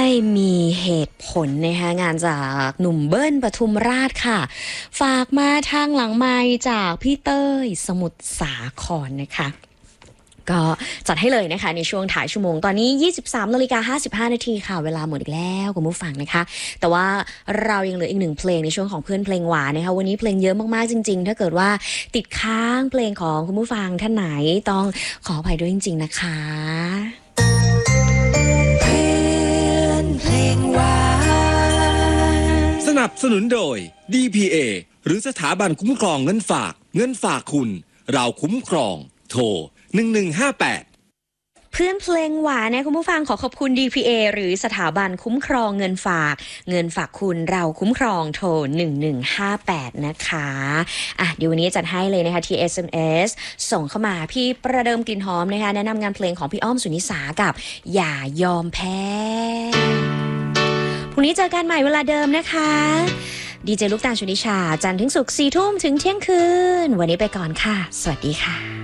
มีเหตุผลนะคะงานจากหนุ่มเบิ้ลปทุมราชค่ะฝากมาทางหลังไมค์จากพี่เต้ยสมุทรสาครนะคะก็จัดให้เลยนะคะในช่วงถ่ายชั่วโมงตอนนี้ 23:55 นาทีค่ะเวลาหมดอีกแล้วคุณผู้ฟังนะคะแต่ว่าเรายังเหลืออีกหนึ่งเพลงในช่วงของเพื่อนเพลงหวานนะคะวันนี้เพลงเยอะมากๆจริงๆถ้าเกิดว่าติดค้างเพลงของคุณผู้ฟังท่านไหนต้องขออภัยด้วยจริงๆนะคะเพื่อนเพลงหวานสนับสนุนโดย DPA หรือสถาบันคุ้มครองเงินฝากคุณเราคุ้มครองโทร1158 เพื่อนเพลงหวานนะคุณผู้ฟังขอขอบคุณ DPA หรือสถาบันคุ้มครองเงินฝากคุณเราคุ้มครองโทร1158นะคะเดี๋ยววันนี้จัดให้เลยนะคะที่ SMS ส่งเข้ามาพี่ประเดิมกลิ่นหอมนะคะแนะนำงานเพลงของพี่อ้อมสุนิสากับอย่ายอมแพ้พรุ่งนี้เจอกันใหม่เวลาเดิมนะคะดีเจลูกตาลชนิชาจันทร์ถึงศุกร์ 4 ทุ่มถึงเที่ยงคืนวันนี้ไปก่อนค่ะสวัสดีค่ะ